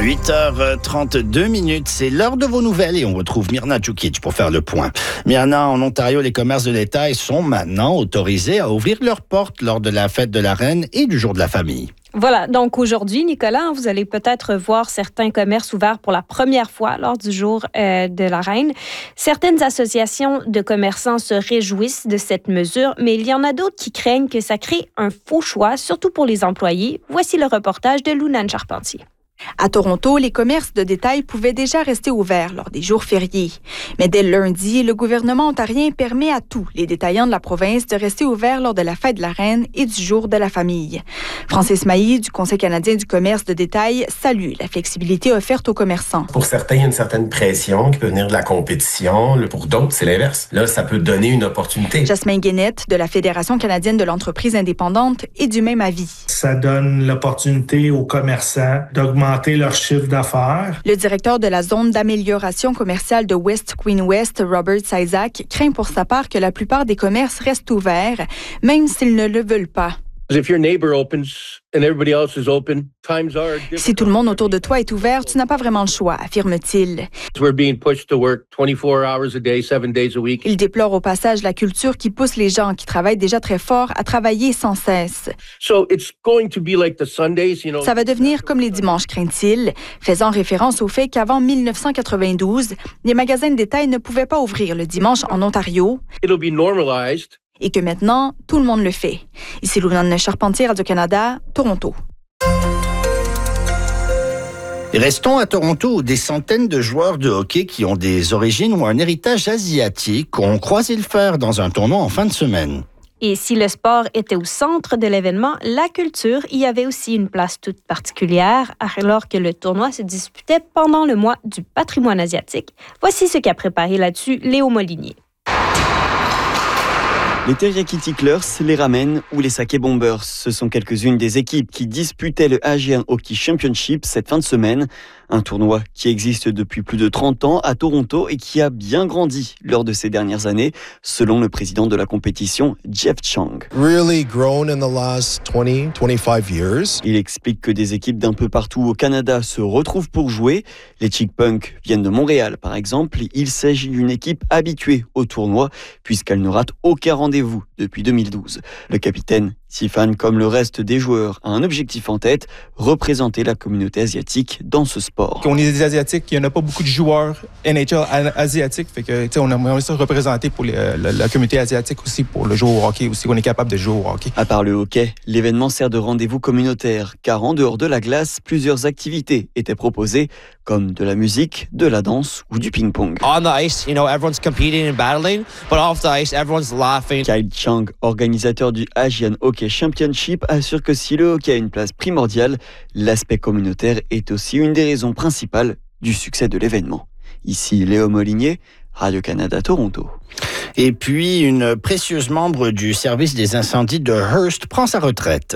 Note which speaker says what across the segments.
Speaker 1: 8h32, c'est l'heure de vos nouvelles et on retrouve Mirna Djukic pour faire le point. Mirna, en Ontario, les commerces de détail sont maintenant autorisés à ouvrir leurs portes lors de la fête de la Reine et du jour de la famille.
Speaker 2: Voilà, donc aujourd'hui, Nicolas, vous allez peut-être voir certains commerces ouverts pour la première fois lors du jour de la Reine. Certaines associations de commerçants se réjouissent de cette mesure, mais il y en a d'autres qui craignent que ça crée un faux choix, surtout pour les employés. Voici le reportage de Lunane Charpentier.
Speaker 3: À Toronto, les commerces de détail pouvaient déjà rester ouverts lors des jours fériés. Mais dès lundi, le gouvernement ontarien permet à tous les détaillants de la province de rester ouverts lors de la fête de la Reine et du jour de la famille. Francis Mailly, du Conseil canadien du commerce de détail, salue la flexibilité offerte aux commerçants.
Speaker 4: Pour certains, il y a une certaine pression qui peut venir de la compétition. Pour d'autres, c'est l'inverse. Là, ça peut donner une opportunité.
Speaker 3: Jasmin Guénette, de la Fédération canadienne de l'entreprise indépendante, est du même avis.
Speaker 5: Ça donne l'opportunité aux commerçants d'augmenter leur chiffre d'affaires.
Speaker 3: Le directeur de la zone d'amélioration commerciale de West Queen West, Robert Isaac, craint pour sa part que la plupart des commerces restent ouverts, même s'ils ne le veulent pas. Si tout le monde autour de toi est ouvert, tu n'as pas vraiment le choix, affirme-t-il. Il déplore au passage la culture qui pousse les gens qui travaillent déjà très fort à travailler sans cesse. Ça va devenir comme les dimanches, craint-il, faisant référence au fait qu'avant 1992, les magasins de détail ne pouvaient pas ouvrir le dimanche en Ontario. Et que maintenant, tout le monde le fait. Ici Lunane Charpentier, Radio-Canada, Toronto.
Speaker 1: Et restons à Toronto où des centaines de joueurs de hockey qui ont des origines ou un héritage asiatique ont croisé le fer dans un tournoi en fin de semaine.
Speaker 2: Et si le sport était au centre de l'événement, la culture y avait aussi une place toute particulière alors que le tournoi se disputait pendant le mois du patrimoine asiatique. Voici ce qu'a préparé là-dessus Léo Molinier.
Speaker 6: Les Teriyaki Ticklers, les Ramen ou les Sake Bombers, ce sont quelques-unes des équipes qui disputaient le Asian Hockey Championship cette fin de semaine. Un tournoi qui existe depuis plus de 30 ans à Toronto et qui a bien grandi lors de ces dernières années, selon le président de la compétition, Jeff Chang.
Speaker 7: Really grown in the last 25 years.
Speaker 6: Il explique que des équipes d'un peu partout au Canada se retrouvent pour jouer. Les Chick Punk viennent de Montréal, par exemple. Il s'agit d'une équipe habituée au tournoi, puisqu'elle ne rate aucun rendez-vous depuis 2012. Le capitaine Sifan, comme le reste des joueurs, a un objectif en tête, représenter la communauté asiatique dans ce sport.
Speaker 8: On est des Asiatiques, il n'y en a pas beaucoup de joueurs NHL asiatiques, fait que on aimerait ça représenter pour la communauté asiatique aussi, pour le jeu au hockey aussi, qu'on est capable de jouer au hockey.
Speaker 6: À part le hockey, l'événement sert de rendez-vous communautaire, car en dehors de la glace, plusieurs activités étaient proposées, comme de la musique, de la danse ou du ping-pong.
Speaker 9: On the ice, everyone's competing and battling, but off the ice, everyone's laughing.
Speaker 6: Kyle Chang, organisateur du Asian Hockey Championship, assure que si le hockey a une place primordiale, l'aspect communautaire est aussi une des raisons principales du succès de l'événement. Ici Léo Molinier, Radio-Canada, Toronto.
Speaker 1: Et puis, une précieuse membre du service des incendies de Hearst prend sa retraite.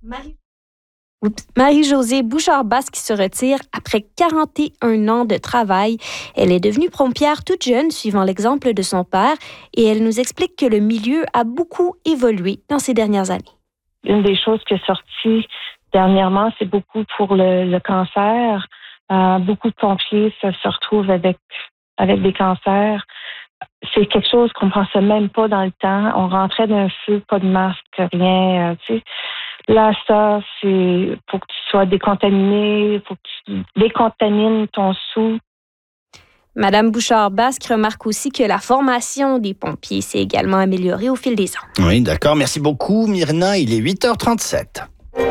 Speaker 2: Marie-Josée Bouchard-Basse qui se retire après 41 ans de travail. Elle est devenue pompière toute jeune, suivant l'exemple de son père, et elle nous explique que le milieu a beaucoup évolué dans ces dernières années.
Speaker 10: Une des choses qui est sortie dernièrement, c'est beaucoup pour le cancer. Beaucoup de pompiers se retrouvent avec des cancers. C'est quelque chose qu'on ne pensait même pas dans le temps. On rentrait d'un feu, pas de masque, rien, Là, ça, c'est pour que tu sois décontaminé, pour que tu décontamines ton sou.
Speaker 2: Madame Bouchard-Basque remarque aussi que la formation des pompiers s'est également améliorée au fil des ans.
Speaker 1: Oui, d'accord. Merci beaucoup, Mirna. Il est 8h37.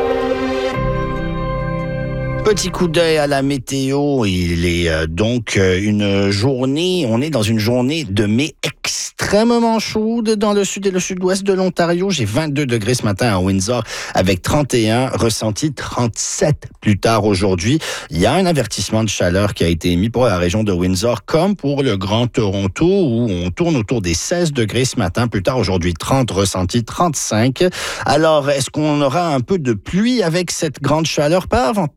Speaker 1: Petit coup d'œil à la météo. Il est donc une journée, on est dans une journée de mai extrêmement chaude dans le sud et le sud-ouest de l'Ontario. J'ai 22 degrés ce matin à Windsor avec 31, ressenti 37 plus tard aujourd'hui. Il y a un avertissement de chaleur qui a été émis pour la région de Windsor comme pour le Grand Toronto où on tourne autour des 16 degrés ce matin. Plus tard aujourd'hui 30, ressenti 35. Alors, est-ce qu'on aura un peu de pluie avec cette grande chaleur? Pas avant tard ce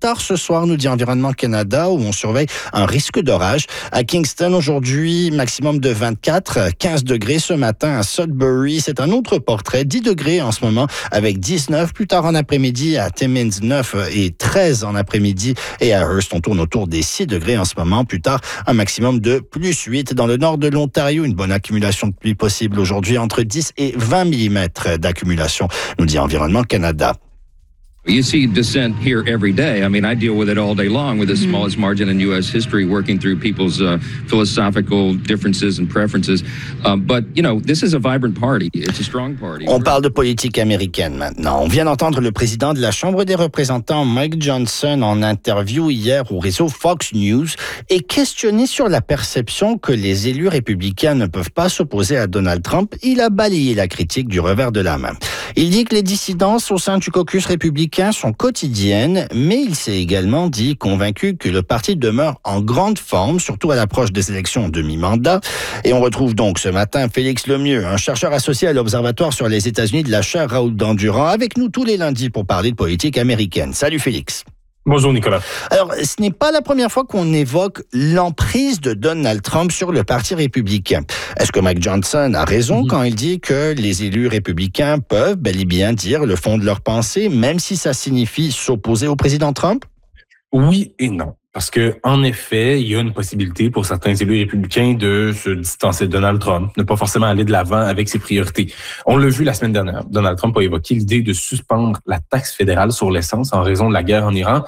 Speaker 1: soir, nous dit Environnement Canada, où on surveille un risque d'orage. À Kingston, aujourd'hui, maximum de 24, 15 degrés ce matin. À Sudbury, c'est un autre portrait, 10 degrés en ce moment, avec 19. Plus tard en après-midi, à Timmins, 9 et 13 en après-midi. Et à Hearst, on tourne autour des 6 degrés en ce moment. Plus tard, un maximum de plus 8. Dans le nord de l'Ontario, une bonne accumulation de pluie possible aujourd'hui, entre 10 et 20 mm d'accumulation, nous dit Environnement Canada.
Speaker 11: You see dissent here every day. I mean, I deal with it all day long with the smallest margin in U.S. history, working through people's philosophical differences and preferences. But, you know, this is a vibrant party. It's a strong party.
Speaker 1: On parle de politique américaine maintenant. On vient d'entendre le président de la Chambre des représentants, Mike Johnson, en interview hier au réseau Fox News, et questionné sur la perception que les élus républicains ne peuvent pas s'opposer à Donald Trump. Il a balayé la critique du revers de la main. Il dit que les dissidences au sein du caucus républicain sont quotidiennes, mais il s'est également dit convaincu que le parti demeure en grande forme, surtout à l'approche des élections en demi-mandat. Et on retrouve donc ce matin Félix Lemieux, un chercheur associé à l'Observatoire sur les États-Unis de la chaire Raoul Dandurand, avec nous tous les lundis pour parler de politique américaine. Salut Félix.
Speaker 12: Bonjour Nicolas.
Speaker 1: Alors, ce n'est pas la première fois qu'on évoque l'emprise de Donald Trump sur le Parti républicain. Est-ce que Mike Johnson a raison quand il dit que les élus républicains peuvent bel et bien dire le fond de leur pensée, même si ça signifie s'opposer au président Trump?
Speaker 12: Oui et non. Parce que, en effet, il y a une possibilité pour certains élus républicains de se distancer de Donald Trump, ne pas forcément aller de l'avant avec ses priorités. On l'a vu la semaine dernière. Donald Trump a évoqué l'idée de suspendre la taxe fédérale sur l'essence en raison de la guerre en Iran.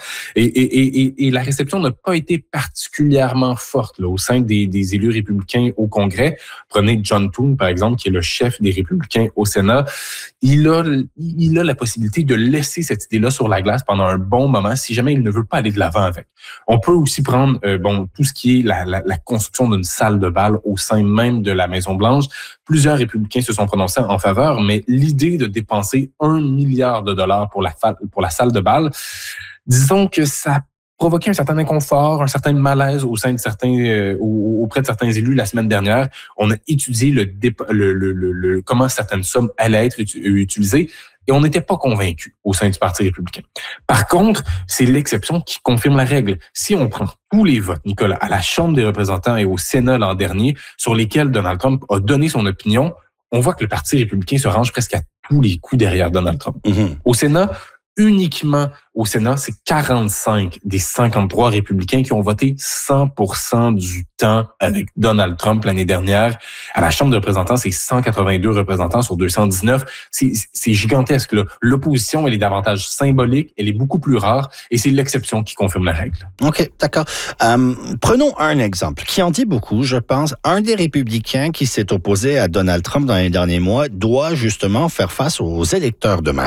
Speaker 12: Et la réception n'a pas été particulièrement forte là, au sein des élus républicains au Congrès. Prenez John Thune, par exemple, qui est le chef des républicains au Sénat. Il a la possibilité de laisser cette idée-là sur la glace pendant un bon moment si jamais il ne veut pas aller de l'avant avec. On peut aussi prendre tout ce qui est la construction d'une salle de bal au sein même de la Maison-Blanche. Plusieurs républicains se sont prononcés en faveur, mais l'idée de dépenser $1 milliard pour la salle de bal, disons que ça provoqué un certain inconfort, un certain malaise au sein de auprès de certains élus la semaine dernière. On a étudié comment certaines sommes allaient être utilisées. Et on n'était pas convaincus au sein du Parti républicain. Par contre, c'est l'exception qui confirme la règle. Si on prend tous les votes, Nicolas, à la Chambre des représentants et au Sénat l'an dernier, sur lesquels Donald Trump a donné son opinion, on voit que le Parti républicain se range presque à tous les coups derrière Donald Trump. Au Sénat, uniquement au Sénat, c'est 45 des 53 républicains qui ont voté 100% du temps avec Donald Trump l'année dernière. À la Chambre des représentants, c'est 182 représentants sur 219. C'est gigantesque, là. L'opposition, elle est davantage symbolique, elle est beaucoup plus rare et c'est l'exception qui confirme la règle.
Speaker 1: OK, d'accord. Prenons un exemple qui en dit beaucoup, je pense. Un des républicains qui s'est opposé à Donald Trump dans les derniers mois doit justement faire face aux électeurs demain.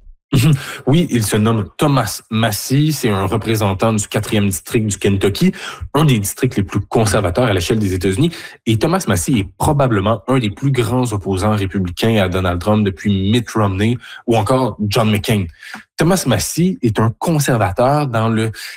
Speaker 12: Oui, il se nomme Thomas Massie, c'est un représentant du 4e district du Kentucky, un des districts les plus conservateurs à l'échelle des États-Unis. Et Thomas Massie est probablement un des plus grands opposants républicains à Donald Trump depuis Mitt Romney ou encore John McCain. Thomas Massie est un conservateur dans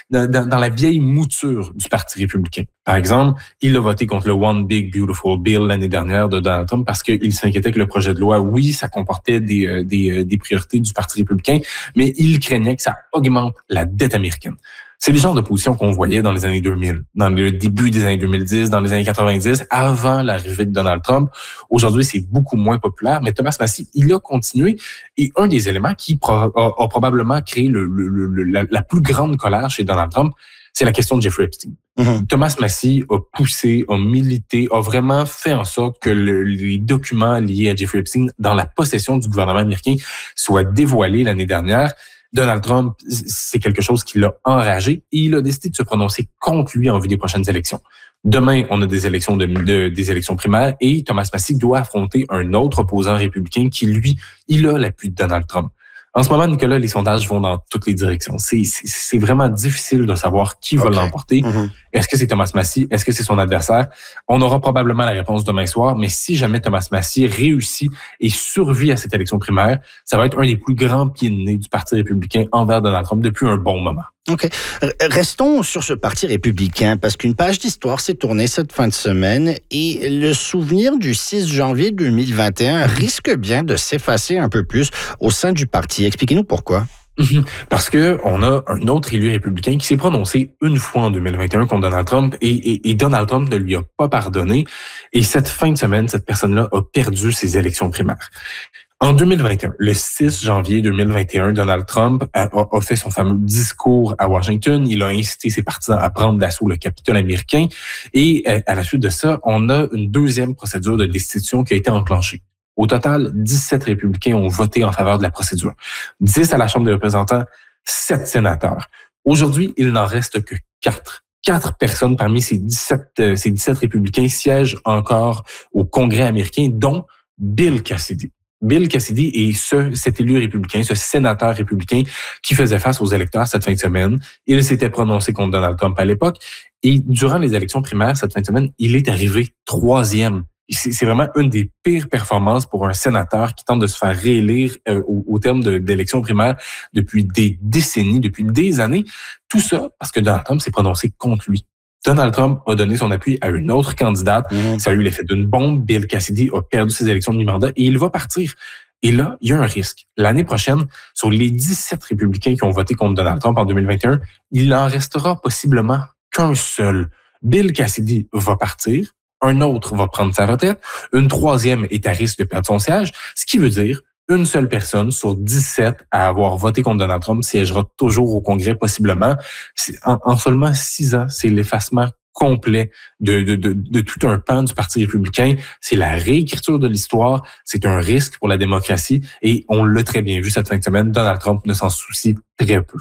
Speaker 12: la vieille mouture du Parti républicain. Par exemple, il a voté contre le One Big Beautiful Bill l'année dernière de Donald Trump parce qu'il s'inquiétait que le projet de loi, oui, ça comportait des priorités du Parti républicain, mais il craignait que ça augmente la dette américaine. C'est le genre de position qu'on voyait dans les années 2000, dans le début des années 2010, dans les années 90, avant l'arrivée de Donald Trump. Aujourd'hui, c'est beaucoup moins populaire, mais Thomas Massie, il a continué. Et un des éléments qui a probablement créé la plus grande colère chez Donald Trump, c'est la question de Jeffrey Epstein. Thomas Massie a poussé, a milité, a vraiment fait en sorte que les documents liés à Jeffrey Epstein dans la possession du gouvernement américain soient dévoilés l'année dernière. Donald Trump, c'est quelque chose qui l'a enragé et il a décidé de se prononcer contre lui en vue des prochaines élections. Demain, on a des élections des élections primaires et Thomas Massie doit affronter un autre opposant républicain qui, lui, il a l'appui de Donald Trump. En ce moment, Nicolas, les sondages vont dans toutes les directions. C'est vraiment difficile de savoir qui va l'emporter. Est-ce que c'est Thomas Massie? Est-ce que c'est son adversaire? On aura probablement la réponse demain soir, mais si jamais Thomas Massie réussit et survit à cette élection primaire, ça va être un des plus grands pieds de nez du Parti républicain envers Donald Trump depuis un bon moment.
Speaker 1: OK. Restons sur ce Parti républicain, parce qu'une page d'histoire s'est tournée cette fin de semaine et le souvenir du 6 janvier 2021 risque bien de s'effacer un peu plus au sein du parti. Expliquez-nous pourquoi.
Speaker 12: Parce que on a un autre élu républicain qui s'est prononcé une fois en 2021 contre Donald Trump et Donald Trump ne lui a pas pardonné. Et cette fin de semaine, cette personne-là a perdu ses élections primaires. En 2021, le 6 janvier 2021, Donald Trump a fait son fameux discours à Washington. Il a incité ses partisans à prendre d'assaut le Capitole américain. Et à la suite de ça, on a une deuxième procédure de destitution qui a été enclenchée. Au total, 17 républicains ont voté en faveur de la procédure. 10 à la Chambre des représentants, 7 sénateurs. Aujourd'hui, il n'en reste que 4. 4 personnes parmi ces 17 républicains siègent encore au Congrès américain, dont Bill Cassidy. Bill Cassidy est cet élu républicain, ce sénateur républicain qui faisait face aux électeurs cette fin de semaine. Il s'était prononcé contre Donald Trump à l'époque. Et durant les élections primaires cette fin de semaine, il est arrivé 3e. C'est vraiment une des pires performances pour un sénateur qui tente de se faire réélire au terme d'élections primaires depuis des décennies, depuis des années. Tout ça parce que Donald Trump s'est prononcé contre lui. Donald Trump a donné son appui à une autre candidate. Ça a eu l'effet d'une bombe. Bill Cassidy a perdu ses élections de mi-mandat et il va partir. Et là, il y a un risque. L'année prochaine, sur les 17 républicains qui ont voté contre Donald Trump en 2021, il n'en restera possiblement qu'un seul. Bill Cassidy va partir. Un autre va prendre sa retraite. Une troisième est à risque de perdre son siège. Ce qui veut dire une seule personne sur 17 à avoir voté contre Donald Trump siégera toujours au Congrès, possiblement. En seulement 6 ans, c'est l'effacement complet de tout un pan du Parti républicain. C'est la réécriture de l'histoire. C'est un risque pour la démocratie. Et on l'a très bien vu cette fin de semaine. Donald Trump ne s'en soucie très peu.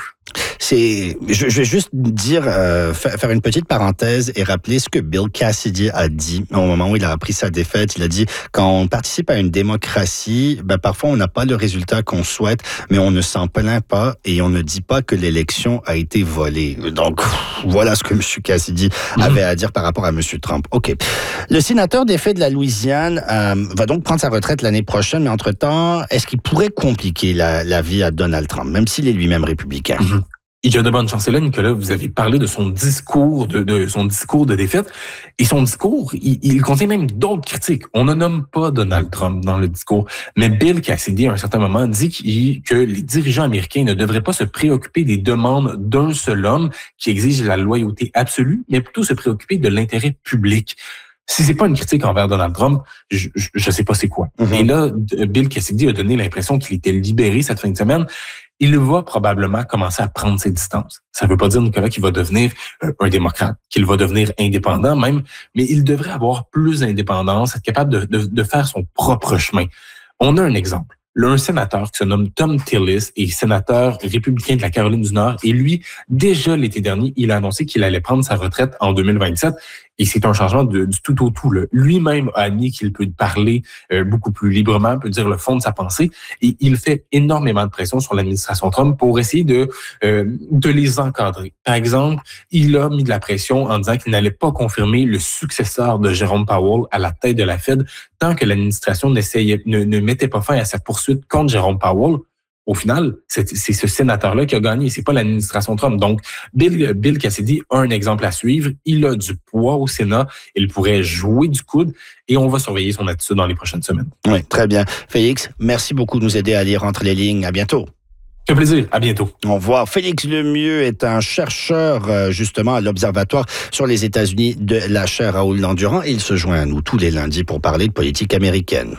Speaker 1: Je vais juste dire, faire une petite parenthèse et rappeler ce que Bill Cassidy a dit au moment où il a appris sa défaite. Il a dit, quand on participe à une démocratie, parfois on n'a pas le résultat qu'on souhaite, mais on ne s'en plaint pas et on ne dit pas que l'élection a été volée. Donc, voilà ce que M. Cassidy avait à dire par rapport à M. Trump. OK. Le sénateur défait de la Louisiane va donc prendre sa retraite l'année prochaine, mais entre-temps, est-ce qu'il pourrait compliquer la vie à Donald Trump, même s'il est lui-même républicain?
Speaker 12: Il y a de bonnes chances. Et là, Nicolas, vous avez parlé de son discours de défaite. Et son discours, il contient même d'autres critiques. On ne nomme pas Donald Trump dans le discours. Mais Bill Cassidy, à un certain moment, dit que les dirigeants américains ne devraient pas se préoccuper des demandes d'un seul homme qui exige la loyauté absolue, mais plutôt se préoccuper de l'intérêt public. Si c'est pas une critique envers Donald Trump, je sais pas c'est quoi. Et là, Bill Cassidy a donné l'impression qu'il était libéré cette fin de semaine. Il va probablement commencer à prendre ses distances. Ça ne veut pas dire, Nicolas, qu'il va devenir un démocrate, qu'il va devenir indépendant même, mais il devrait avoir plus d'indépendance, être capable de faire son propre chemin. On a un exemple. Là, un sénateur qui se nomme Thom Tillis est sénateur républicain de la Caroline du Nord. Et lui, déjà l'été dernier, il a annoncé qu'il allait prendre sa retraite en 2027. Et c'est un changement du tout au tout. Là. Lui-même a admis qu'il peut parler beaucoup plus librement, peut dire le fond de sa pensée. Et il fait énormément de pression sur l'administration Trump pour essayer de les encadrer. Par exemple, il a mis de la pression en disant qu'il n'allait pas confirmer le successeur de Jerome Powell à la tête de la Fed tant que l'administration ne mettait pas fin à sa poursuite contre Jerome Powell. Au final, c'est ce sénateur-là qui a gagné, c'est pas l'administration Trump. Donc, Bill Cassidy a un exemple à suivre. Il a du poids au Sénat. Il pourrait jouer du coude et on va surveiller son attitude dans les prochaines semaines.
Speaker 1: Oui, très bien. Félix, merci beaucoup de nous aider à lire entre les lignes. À bientôt.
Speaker 12: Ça fait plaisir. À bientôt.
Speaker 1: Au revoir. Félix Lemieux est un chercheur, justement, à l'Observatoire sur les États-Unis de la chaire Raoul-Dandurand. Il se joint à nous tous les lundis pour parler de politique américaine.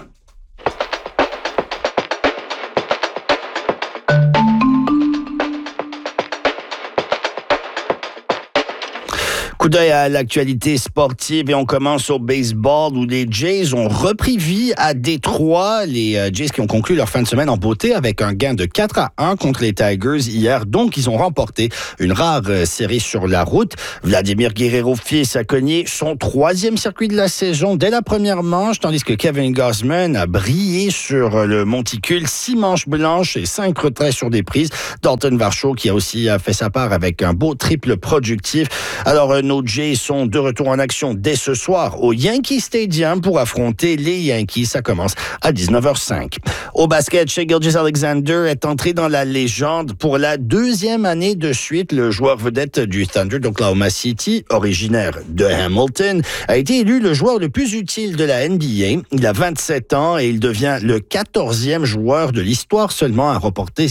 Speaker 1: Coup d'œil à l'actualité sportive et on commence au baseball où les Jays ont repris vie à Détroit. Les Jays qui ont conclu leur fin de semaine en beauté avec un gain de 4-1 contre les Tigers hier. Donc, ils ont remporté une rare série sur la route. Vladimir Guerrero fils a cogné son 3e circuit de la saison dès la première manche, tandis que Kevin Gausman a brillé sur le monticule. 6 manches blanches et 5 retraits sur des prises. Dalton Varsho qui a aussi fait sa part avec un beau triple productif. Alors, Toronto Jays sont de retour en action dès ce soir au Yankee Stadium pour affronter les Yankees. Ça commence à 19h05. Au basket, Shai Gilgeous-Alexander est entré dans la légende pour la deuxième année de suite. Le joueur vedette du Thunder d'Oklahoma City, originaire de Hamilton, a été élu le joueur le plus utile de la NBA. Il a 27 ans et il devient le 14e joueur de l'histoire seulement à remporter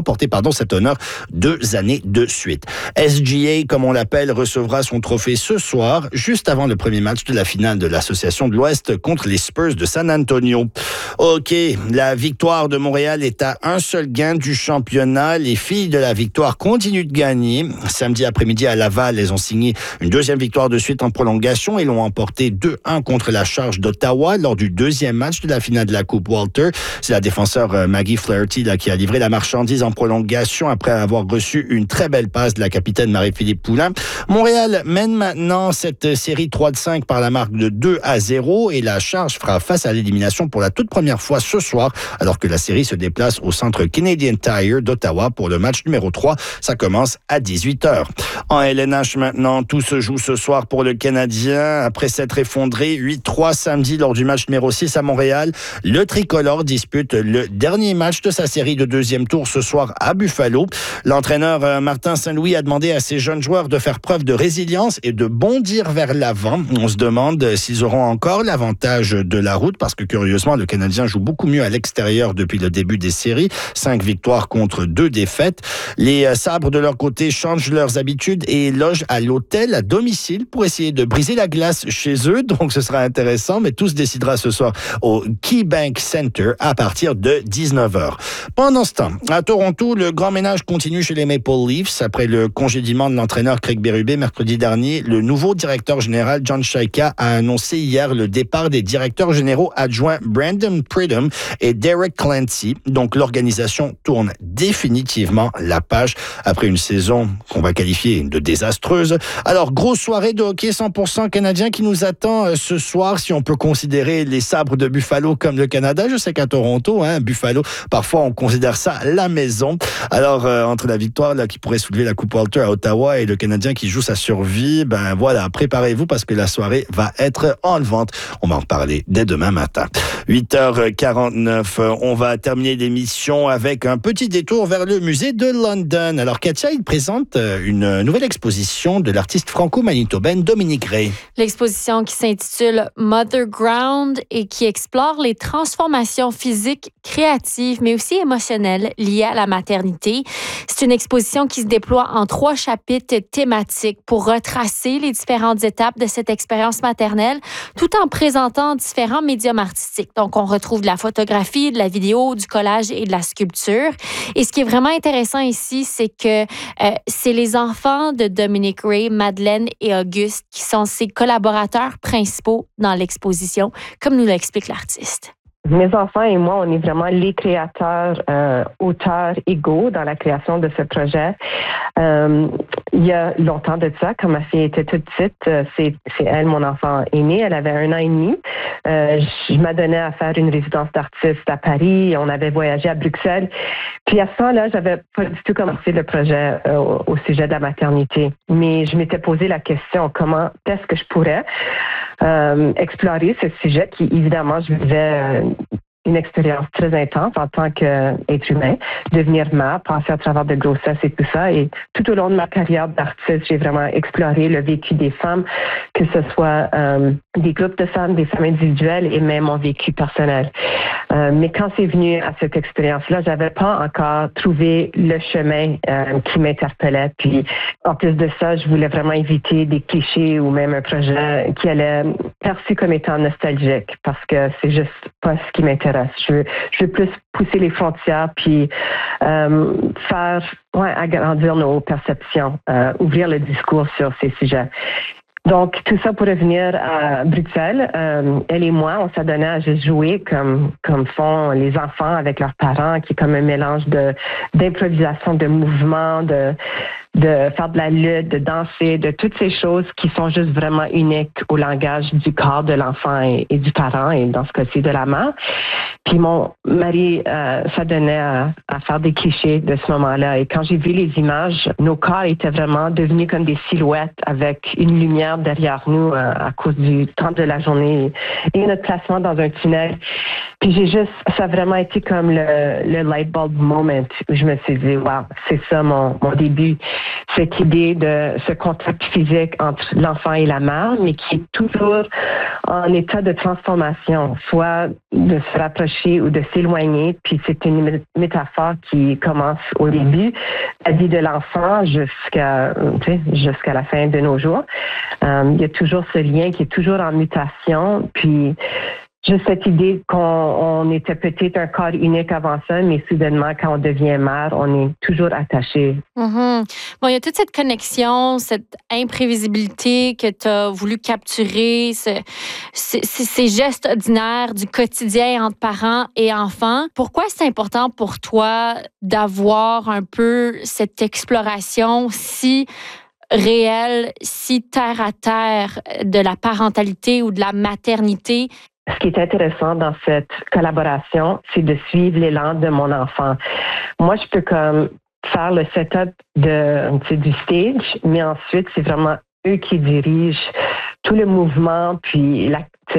Speaker 1: cet honneur 2 années de suite. SGA, comme on l'appelle, recevra son trophée ce soir, juste avant le premier match de la finale de l'Association de l'Ouest contre les Spurs de San Antonio. OK, la victoire de Montréal est à un seul gain du championnat. Les filles de la victoire continuent de gagner. Samedi après-midi à Laval, elles ont signé une deuxième victoire de suite en prolongation et l'ont emporté 2-1 contre la Charge d'Ottawa lors du deuxième match de la finale de la Coupe Walter. C'est la défenseur Maggie Flaherty qui a livré la marchandise en prolongation après avoir reçu une très belle passe de la capitaine Marie-Philippe Poulin. Montréal mène maintenant cette série 3-5 par la marque de 2-0 et la Charge fera face à l'élimination pour la toute première fois ce soir alors que la série se déplace au centre Canadian Tire d'Ottawa pour le match numéro 3. Ça commence à 18h. En LNH maintenant, tout se joue ce soir pour le Canadien. Après s'être effondré 8-3 samedi lors du match numéro 6 à Montréal, le tricolore dispute le dernier match de sa série de deuxième tour ce soir à Buffalo. L'entraîneur Martin Saint-Louis a demandé à ses jeunes joueurs de faire preuve de résilience et de bondir vers l'avant. On se demande s'ils auront encore l'avantage de la route parce que curieusement, le Canadien joue beaucoup mieux à l'extérieur depuis le début des séries. 5 victoires contre 2 défaites. Les Sabres, de leur côté, changent leurs habitudes et logent à l'hôtel à domicile pour essayer de briser la glace chez eux. Donc, ce sera intéressant, mais tout se décidera ce soir au KeyBank Center à partir de 19h. Pendant ce temps, à Toronto, le grand ménage continue chez les Maple Leafs. Après le congédiement de l'entraîneur Craig Berube mercredi dernier, le nouveau directeur général John Chayka a annoncé hier le départ des directeurs généraux adjoints Brandon Pridham et Derek Clancy. Donc, l'organisation tourne définitivement la page après une saison qu'on va qualifier de désastreuse. Alors, grosse soirée de hockey 100% canadien qui nous attend ce soir, si on peut considérer les Sabres de Buffalo comme le Canada. Je sais qu'à Toronto, Buffalo, parfois on considère ça la maison. Alors, entre la victoire qui pourrait soulever la Coupe Walter à Ottawa et le Canadien qui joue sa survie, voilà, préparez-vous parce que la soirée va être enlevante. On va en parler dès demain matin. 8h49, on va terminer l'émission avec un petit détour vers le musée de London. Alors Katia, il présente une nouvelle exposition de l'artiste franco-manitobaine Dominique Ray.
Speaker 13: L'exposition qui s'intitule Mother Ground et qui explore les transformations physiques, créatives, mais aussi émotionnelles liées à la maternité. C'est une exposition qui se déploie en 3 chapitres thématiques pour retracer les différentes étapes de cette expérience maternelle, tout en présentant différents médiums artistiques. Donc, on retrouve de la photographie, de la vidéo, du collage et de la sculpture. Et ce qui est vraiment intéressant ici, c'est que c'est les enfants de Dominique Ray, Madeleine et Auguste, qui sont ses collaborateurs principaux dans l'exposition, comme nous l'explique l'artiste.
Speaker 10: Mes enfants et moi, on est vraiment les créateurs, auteurs égaux dans la création de ce projet. Il y a longtemps de ça, quand ma fille était toute petite, c'est elle, mon enfant aîné, elle avait 1 an et demi. Je m'adonnais à faire une résidence d'artiste à Paris, on avait voyagé à Bruxelles. Puis à ce temps-là, j'avais pas du tout commencé le projet au sujet de la maternité. Mais je m'étais posé la question, comment est-ce que je pourrais explorer ce sujet qui, évidemment, je vivais une expérience très intense en tant qu'être humain, devenir mère, passer à travers de grossesse et tout ça. Et tout au long de ma carrière d'artiste, j'ai vraiment exploré le vécu des femmes, que ce soit des groupes de femmes, des femmes individuelles et même mon vécu personnel. Mais quand c'est venu à cette expérience-là, j'avais pas encore trouvé le chemin qui m'interpellait. Puis, en plus de ça, je voulais vraiment éviter des clichés ou même un projet qui allait perçu comme étant nostalgique parce que c'est juste pas ce qui m'intéresse. Je veux plus pousser les frontières puis faire agrandir nos perceptions, ouvrir le discours sur ces sujets. Donc, tout ça pour revenir à Bruxelles. Elle et moi, on s'adonnait à juste jouer comme font les enfants avec leurs parents, qui est comme un mélange d'improvisation, de mouvement, de
Speaker 14: de faire de la lutte, de danser, de toutes ces choses qui sont juste vraiment uniques au langage du corps de l'enfant et du parent, et dans ce cas-ci de la mère. Puis mon mari s'adonnait à faire des clichés de ce moment-là. Et quand j'ai vu les images, nos corps étaient vraiment devenus comme des silhouettes avec une lumière derrière nous à cause du temps de la journée et notre placement dans un tunnel. Puis ça a vraiment été comme le light bulb moment où je me suis dit, wow, c'est ça mon début. Cette idée de ce contact physique entre l'enfant et la mère, mais qui est toujours en état de transformation, soit de se rapprocher ou de s'éloigner. Puis c'est une métaphore qui commence au début, la vie de l'enfant jusqu'à la fin de nos jours. Il y a toujours ce lien qui est toujours en mutation. Puis juste cette idée qu'on était peut-être un corps unique avant ça, mais soudainement, quand on devient mère, on est toujours attaché.
Speaker 13: Mm-hmm. Bon, il y a toute cette connexion, cette imprévisibilité que tu as voulu capturer, ces gestes ordinaires du quotidien entre parents et enfants. Pourquoi c'est important pour toi d'avoir un peu cette exploration si réelle, si terre à terre de la parentalité ou de la maternité?
Speaker 14: Ce qui est intéressant dans cette collaboration, c'est de suivre l'élan de mon enfant. Moi, je peux comme faire le setup du stage, mais ensuite, c'est vraiment eux qui dirigent tout le mouvement, puis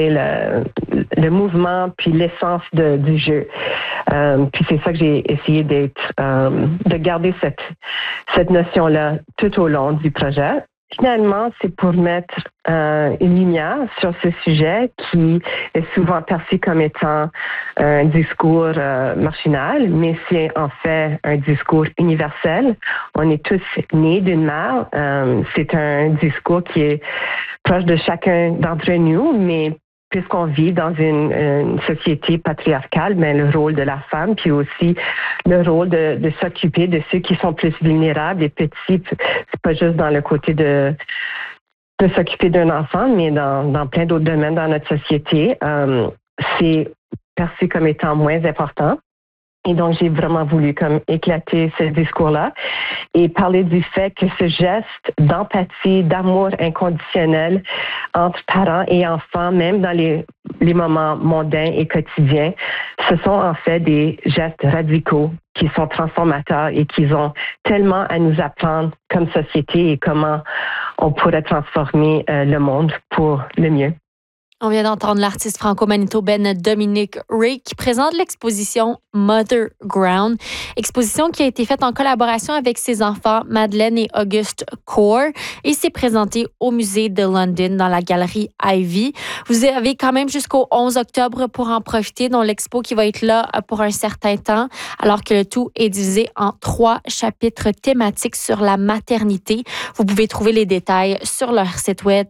Speaker 14: le mouvement, puis l'essence du jeu. Puis c'est ça que j'ai essayé de garder cette notion-là tout au long du projet. Finalement, c'est pour mettre une lumière sur ce sujet qui est souvent perçu comme étant un discours marginal, mais c'est en fait un discours universel. On est tous nés d'une mère. C'est un discours qui est proche de chacun d'entre nous, mais puisqu'on vit dans une société patriarcale, mais le rôle de la femme, puis aussi le rôle de s'occuper de ceux qui sont plus vulnérables et petits, c'est pas juste dans le côté de s'occuper d'un enfant, mais dans plein d'autres domaines dans notre société, c'est perçu comme étant moins important. Et donc, j'ai vraiment voulu comme éclater ce discours-là et parler du fait que ce geste d'empathie, d'amour inconditionnel entre parents et enfants, même dans les moments mondains et quotidiens, ce sont en fait des gestes radicaux qui sont transformateurs et qui ont tellement à nous apprendre comme société et comment on pourrait transformer le monde pour le mieux.
Speaker 13: On vient d'entendre l'artiste franco-manitobaine Dominique Ray qui présente l'exposition Mother Ground, exposition qui a été faite en collaboration avec ses enfants Madeleine et Auguste Core et s'est présentée au musée de London dans la galerie Ivy. Vous avez quand même jusqu'au 11 octobre pour en profiter, dont l'expo qui va être là pour un certain temps, alors que le tout est divisé en 3 chapitres thématiques sur la maternité. Vous pouvez trouver les détails sur leur site web,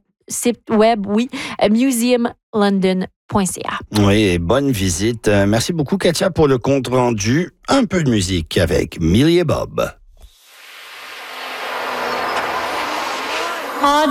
Speaker 13: museumlondon.ca.
Speaker 1: Oui, et bonne visite. Merci beaucoup, Katia, pour le compte rendu. Un peu de musique avec Millie et Bob.